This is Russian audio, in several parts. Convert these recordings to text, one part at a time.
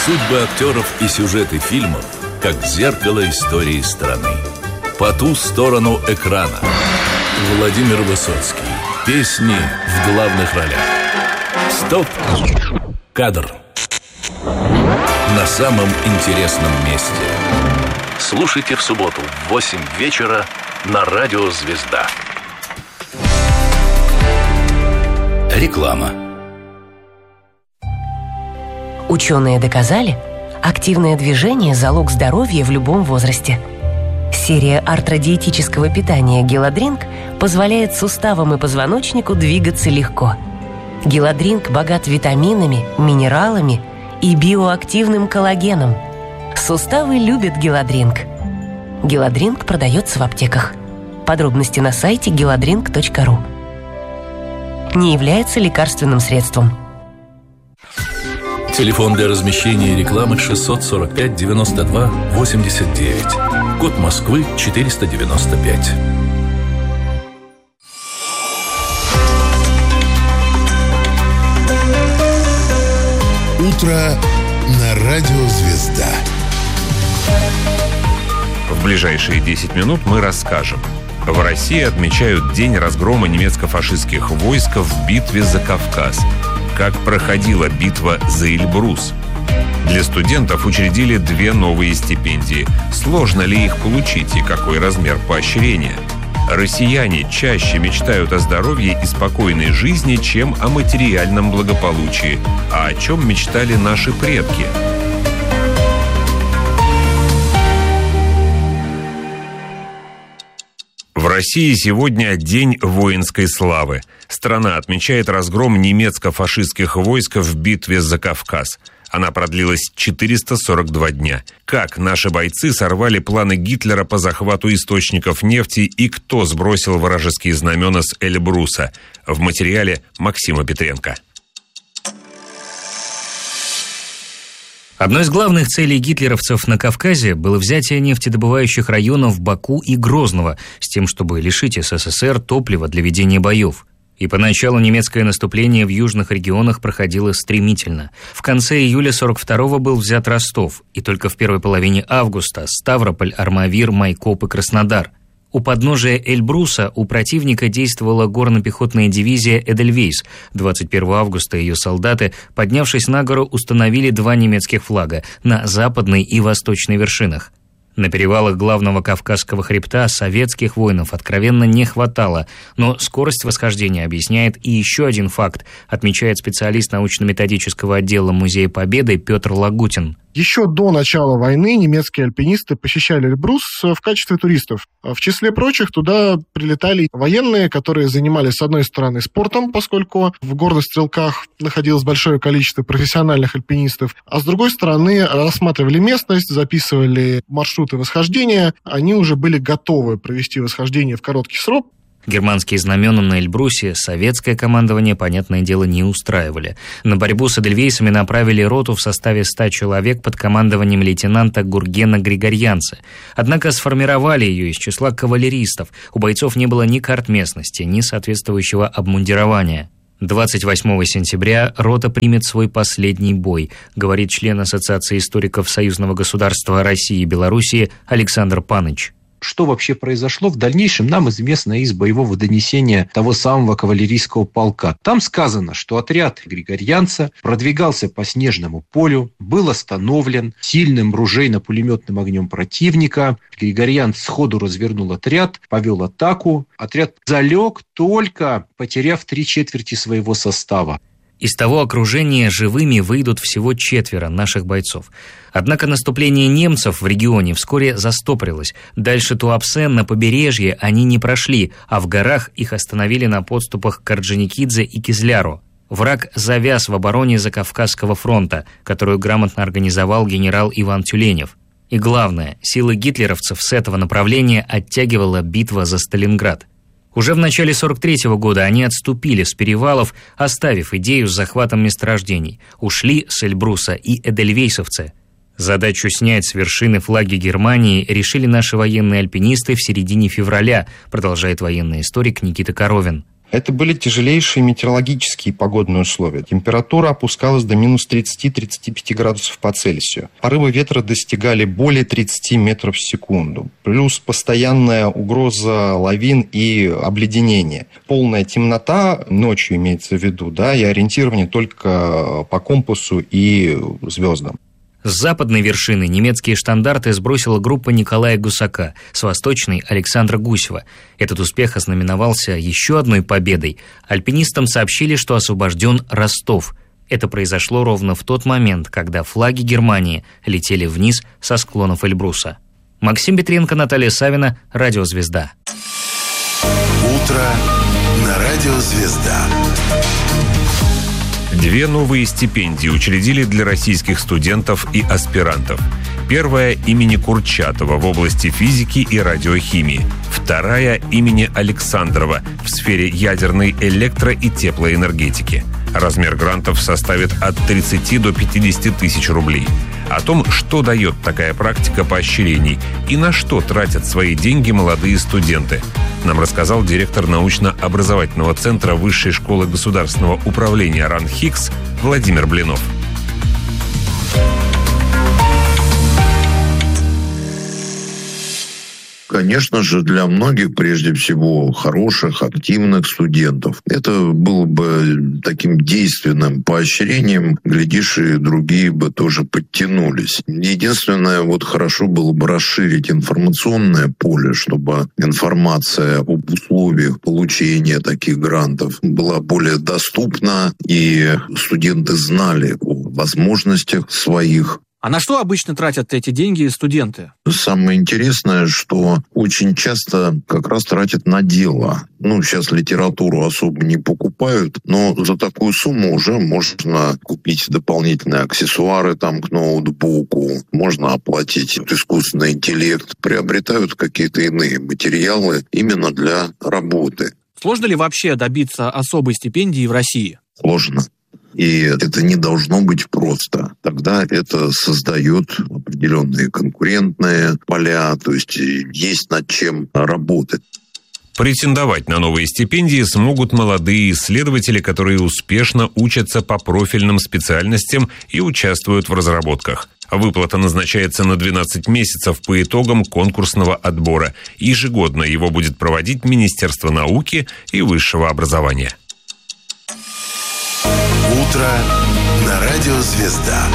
Судьбы актеров и сюжеты фильмов, как зеркало истории страны. «По ту сторону экрана». Владимир Высоцкий. Песни в главных ролях. Стоп! Кадр. На самом интересном месте. Слушайте в субботу в 8 вечера на радио «Звезда». Реклама. Ученые доказали, активное движение – залог здоровья в любом возрасте. Серия артродиетического питания «Геладринк» позволяет суставам и позвоночнику двигаться легко. «Геладринк» богат витаминами, минералами и биоактивным коллагеном. Суставы любят «Геладринк». «Геладринк» продается в аптеках. Подробности на сайте geladrink.ru. Не является лекарственным средством. Телефон для размещения рекламы 645 92 89. Код Москвы 495. Утро на радио «Звезда». В ближайшие 10 минут мы расскажем. В России отмечают день разгрома немецко-фашистских войск в битве за Кавказ. Как проходила битва за Эльбрус. Для студентов учредили 2 новые стипендии. Сложно ли их получить и какой размер поощрения? Россияне чаще мечтают о здоровье и спокойной жизни, чем о материальном благополучии. А о чем мечтали наши предки? В России сегодня День воинской славы. Страна отмечает разгром немецко-фашистских войск в битве за Кавказ. Она продлилась 442 дня. Как наши бойцы сорвали планы Гитлера по захвату источников нефти и кто сбросил вражеские знамена с Эльбруса? В материале Максима Петренко. Одной из главных целей гитлеровцев на Кавказе было взятие нефтедобывающих районов Баку и Грозного с тем, чтобы лишить СССР топлива для ведения боев. И поначалу немецкое наступление в южных регионах проходило стремительно. В конце июля 42-го был взят Ростов, и только в первой половине августа Ставрополь, Армавир, Майкоп и Краснодар. У подножия Эльбруса у противника действовала горно-пехотная дивизия «Эдельвейс». 21 августа ее солдаты, поднявшись на гору, установили 2 немецких флага на западной и восточной вершинах. На перевалах главного Кавказского хребта советских воинов откровенно не хватало, но скорость восхождения объясняет и еще один факт, отмечает специалист научно-методического отдела Музея Победы Петр Лагутин. Еще до начала войны немецкие альпинисты посещали Эльбрус в качестве туристов. В числе прочих туда прилетали военные, которые занимались, с одной стороны, спортом, поскольку в горных стрелках находилось большое количество профессиональных альпинистов, а с другой стороны, рассматривали местность, записывали маршруты восхождения. Они уже были готовы провести восхождение в короткий срок. Германские знамена на Эльбрусе советское командование, понятное дело, не устраивали. На борьбу с эдельвейсами направили роту в составе 100 человек под командованием лейтенанта Гургена Григорьянца. Однако сформировали ее из числа кавалеристов. У бойцов не было ни карт местности, ни соответствующего обмундирования. 28 сентября рота примет свой последний бой, говорит член Ассоциации историков Союзного государства России и Белоруссии Александр Паныч. Что вообще произошло в дальнейшем, нам известно из боевого донесения того самого кавалерийского полка. Там сказано, что отряд Григорьянца продвигался по снежному полю, был остановлен сильным ружейно-пулеметным огнем противника. Григорьянц сходу развернул отряд, повел атаку. Отряд залег, только потеряв 3/4 своего состава. Из того окружения живыми выйдут всего 4 наших бойцов. Однако наступление немцев в регионе вскоре застопорилось. Дальше Туапсе на побережье они не прошли, а в горах их остановили на подступах к Орджоникидзе и Кизляру. Враг завяз в обороне Закавказского фронта, которую грамотно организовал генерал Иван Тюленев. И главное, силы гитлеровцев с этого направления оттягивала битва за Сталинград. Уже в начале 43-го года они отступили с перевалов, оставив идею с захватом месторождений. Ушли с Эльбруса и эдельвейсовцы. Задачу снять с вершины флаги Германии решили наши военные альпинисты в середине февраля, продолжает военный историк Никита Коровин. Это были тяжелейшие метеорологические и погодные условия. Температура опускалась до минус 30-35 градусов по Цельсию. Порывы ветра достигали более 30 метров в секунду. Плюс постоянная угроза лавин и обледенения. Полная темнота, ночью имеется в виду, да, и ориентирование только по компасу и звездам. С западной вершины немецкие штандарты сбросила группа Николая Гусака, с восточной – Александра Гусева. Этот успех ознаменовался еще одной победой. Альпинистам сообщили, что освобожден Ростов. Это произошло ровно в тот момент, когда флаги Германии летели вниз со склонов Эльбруса. Максим Петренко, Наталья Савина, Радио «Звезда». Утро на Радио «Звезда». 2 новые стипендии учредили для российских студентов и аспирантов. Первая имени Курчатова в области физики и радиохимии. Вторая имени Александрова в сфере ядерной электро- и теплоэнергетики. Размер грантов составит от 30 до 50 тысяч рублей. О том, что дает такая практика поощрений и на что тратят свои деньги молодые студенты, нам рассказал директор научно-образовательного центра Высшей школы государственного управления РАН-ХИКС Владимир Блинов. Конечно же, для многих, прежде всего, хороших, активных студентов, это было бы таким действенным поощрением, глядишь, и другие бы тоже подтянулись. Единственное, хорошо было бы расширить информационное поле, чтобы информация об условиях получения таких грантов была более доступна, и студенты знали о возможностях своих. А на что обычно тратят эти деньги студенты? Самое интересное, что очень часто как раз тратят на дело. Сейчас литературу особо не покупают, но за такую сумму уже можно купить дополнительные аксессуары к ноутбуку, можно оплатить искусственный интеллект, приобретают какие-то иные материалы именно для работы. Сложно ли вообще добиться особой стипендии в России? Сложно. И это не должно быть просто. Тогда это создает определенные конкурентные поля, то есть над чем работать. Претендовать на новые стипендии смогут молодые исследователи, которые успешно учатся по профильным специальностям и участвуют в разработках. Выплата назначается на 12 месяцев по итогам конкурсного отбора. Ежегодно его будет проводить Министерство науки и высшего образования. Утро на Радио «Звезда».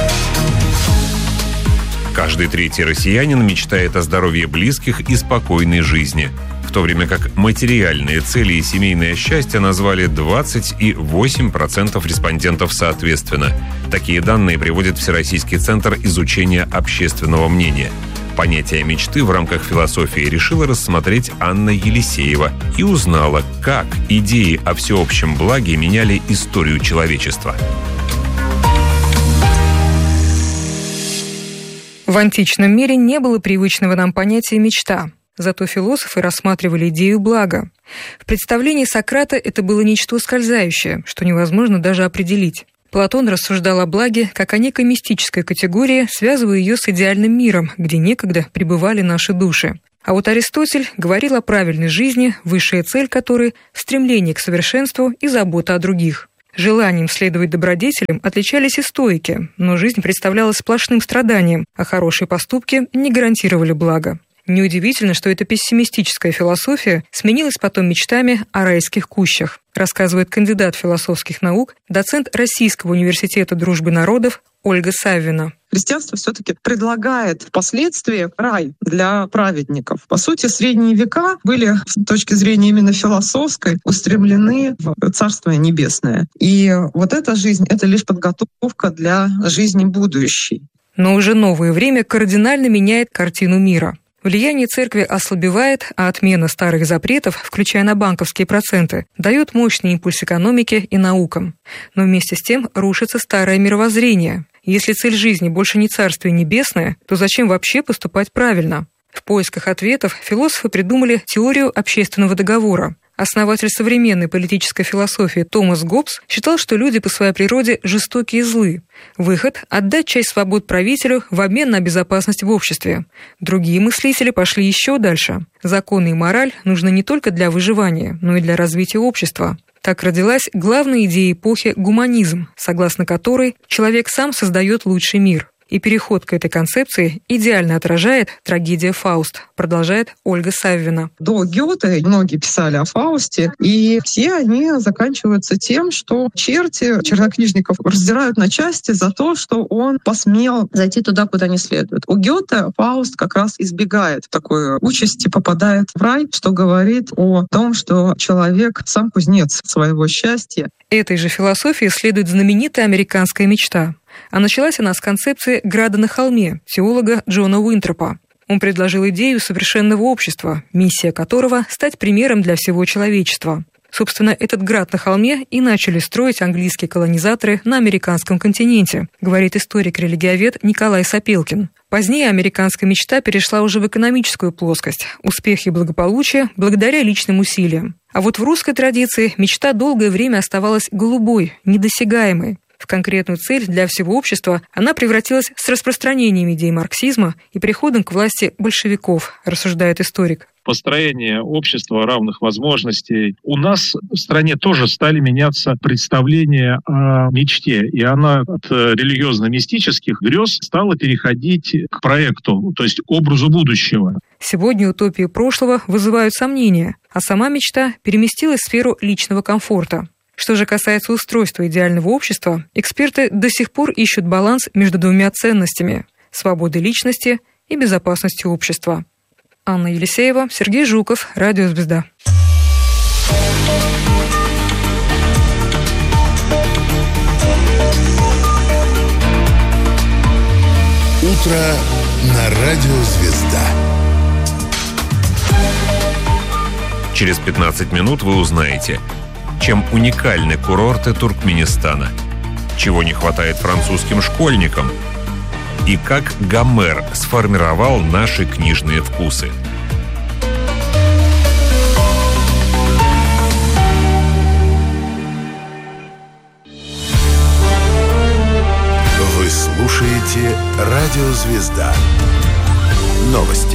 Каждый третий россиянин мечтает о здоровье близких и спокойной жизни. В то время как материальные цели и семейное счастье назвали 28% респондентов соответственно. Такие данные приводит Всероссийский центр изучения общественного мнения. Понятие мечты в рамках философии решила рассмотреть Анна Елисеева и узнала, как идеи о всеобщем благе меняли историю человечества. В античном мире не было привычного нам понятия «мечта». Зато философы рассматривали идею блага. В представлении Сократа это было нечто ускользающее, что невозможно даже определить. Платон рассуждал о благе как о некой мистической категории, связывая ее с идеальным миром, где некогда пребывали наши души. А вот Аристотель говорил о правильной жизни, высшая цель которой – стремление к совершенству и забота о других. Желанием следовать добродетелям отличались и стоики, но жизнь представлялась сплошным страданием, а хорошие поступки не гарантировали блага. Неудивительно, что эта пессимистическая философия сменилась потом мечтами о райских кущах, рассказывает кандидат философских наук, доцент Российского университета дружбы народов Ольга Саввина. Христианство все-таки предлагает впоследствии рай для праведников. По сути, средние века были, с точки зрения именно философской, устремлены в Царство Небесное. И вот эта жизнь — это лишь подготовка для жизни будущей. Но уже новое время кардинально меняет картину мира. Влияние церкви ослабевает, а отмена старых запретов, включая на банковские проценты, дает мощный импульс экономике и наукам. Но вместе с тем рушится старое мировоззрение. Если цель жизни больше не Царствие Небесное, то зачем вообще поступать правильно? В поисках ответов философы придумали теорию общественного договора. Основатель современной политической философии Томас Гоббс считал, что люди по своей природе жестокие и злы. Выход – отдать часть свобод правителю в обмен на безопасность в обществе. Другие мыслители пошли еще дальше. Законы и мораль нужны не только для выживания, но и для развития общества. Так родилась главная идея эпохи – гуманизм, согласно которой человек сам создает лучший мир. И переход к этой концепции идеально отражает трагедия «Фауст», продолжает Ольга Саввина. До Гёте многие писали о Фаусте, и все они заканчиваются тем, что чернокнижников раздирают на части за то, что он посмел зайти туда, куда не следует. У Гёте Фауст как раз избегает такой участи, попадает в рай, что говорит о том, что человек сам кузнец своего счастья. Этой же философии следует знаменитая американская мечта. А началась она с концепции «Града на холме» теолога Джона Уинтропа. Он предложил идею совершенного общества, миссия которого – стать примером для всего человечества. Собственно, этот град на холме и начали строить английские колонизаторы на американском континенте, говорит историк-религиовед Николай Сапелкин. Позднее американская мечта перешла уже в экономическую плоскость, успех и благополучие благодаря личным усилиям. А вот в русской традиции мечта долгое время оставалась голубой, недосягаемой. В конкретную цель для всего общества она превратилась с распространением идей марксизма и приходом к власти большевиков, рассуждает историк. Построение общества равных возможностей. У нас в стране тоже стали меняться представления о мечте, и она от религиозно-мистических грез стала переходить к проекту, то есть к образу будущего. Сегодня утопии прошлого вызывают сомнения, а сама мечта переместилась в сферу личного комфорта. Что же касается устройства идеального общества, эксперты до сих пор ищут баланс между двумя ценностями – свободой личности и безопасностью общества. Анна Елисеева, Сергей Жуков, Радио Звезда. Утро на Радио Звезда. Через 15 минут вы узнаете, чем уникальны курорты Туркменистана, чего не хватает французским школьникам и как Гомер сформировал наши книжные вкусы. Вы слушаете Радио Звезда. Новости.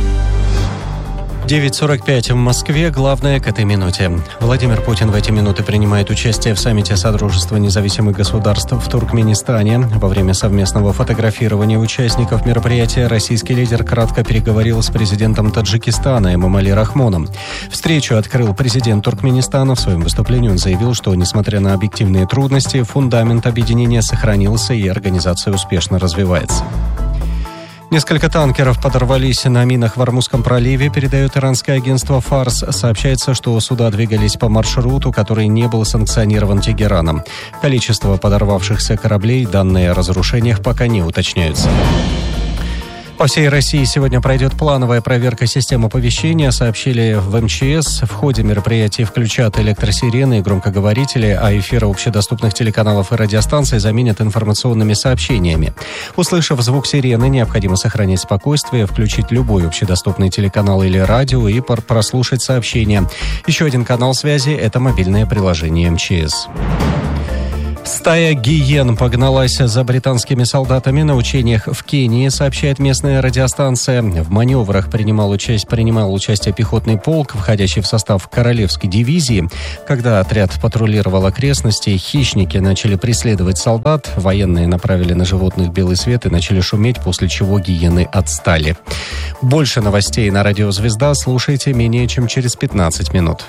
9:45 в Москве. Главное к этой минуте. Владимир Путин в эти минуты принимает участие в саммите Содружества независимых государств в Туркменистане. Во время совместного фотографирования участников мероприятия российский лидер кратко переговорил с президентом Таджикистана Эмомали Рахмоном. Встречу открыл президент Туркменистана. В своем выступлении он заявил, что, несмотря на объективные трудности, фундамент объединения сохранился и организация успешно развивается. Несколько танкеров подорвались на минах в Ормузском проливе, передает иранское агентство «Фарс». Сообщается, что суда двигались по маршруту, который не был санкционирован Тегераном. Количество подорвавшихся кораблей, данные о разрушениях пока не уточняются. По всей России сегодня пройдет плановая проверка систем оповещения, сообщили в МЧС. В ходе мероприятия включат электросирены и громкоговорители, а эфиры общедоступных телеканалов и радиостанций заменят информационными сообщениями. Услышав звук сирены, необходимо сохранять спокойствие, включить любой общедоступный телеканал или радио и прослушать сообщения. Еще один канал связи – это мобильное приложение МЧС. Стая гиен погналась за британскими солдатами на учениях в Кении, сообщает местная радиостанция. В маневрах принимал участие пехотный полк, входящий в состав Королевской дивизии. Когда отряд патрулировал окрестности, хищники начали преследовать солдат. Военные направили на животных белый свет и начали шуметь, после чего гиены отстали. Больше новостей на Радио Звезда слушайте менее чем через 15 минут.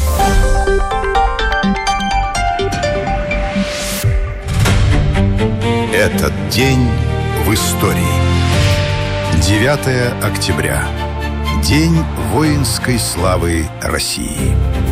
Этот день в истории. 9 октября. День воинской славы России.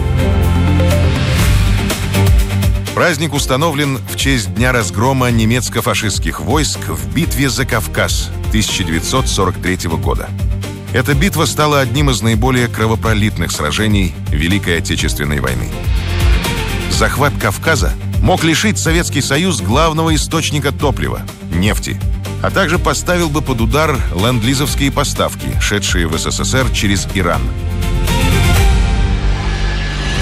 Праздник установлен в честь дня разгрома немецко-фашистских войск в битве за Кавказ 1943 года. Эта битва стала одним из наиболее кровопролитных сражений Великой Отечественной войны. Захват Кавказа мог лишить Советский Союз главного источника топлива – нефти, а также поставил бы под удар ленд-лизовские поставки, шедшие в СССР через Иран.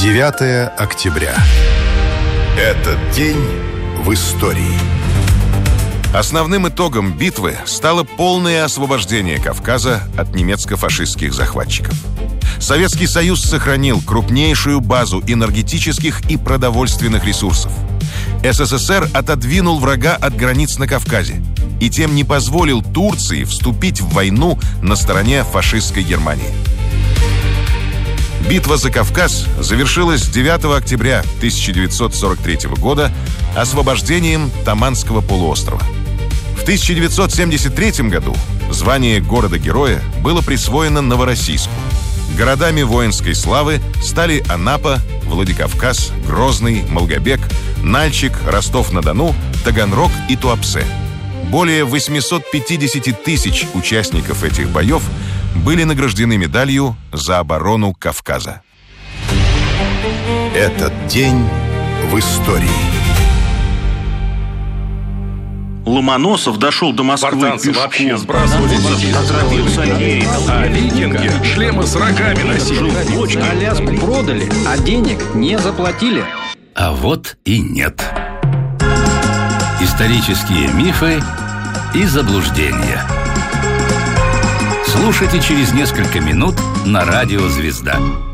9 октября. Этот день в истории. Основным итогом битвы стало полное освобождение Кавказа от немецко-фашистских захватчиков. Советский Союз сохранил крупнейшую базу энергетических и продовольственных ресурсов. СССР отодвинул врага от границ на Кавказе и тем не позволил Турции вступить в войну на стороне фашистской Германии. Битва за Кавказ завершилась 9 октября 1943 года освобождением Таманского полуострова. В 1973 году звание города-героя было присвоено Новороссийску. Городами воинской славы стали Анапа, Владикавказ, Грозный, Малгобек, Нальчик, Ростов-на-Дону, Таганрог и Туапсе. Более 850 тысяч участников этих боев были награждены медалью за оборону Кавказа. Этот день в истории. Ломоносов дошел до Москвы пешком. Вообще сбрасывали а викинги шлемы с рогами носили. Аляску продали, а денег не заплатили. А вот и нет. Исторические мифы и заблуждения. Слушайте через несколько минут на радио «Звезда».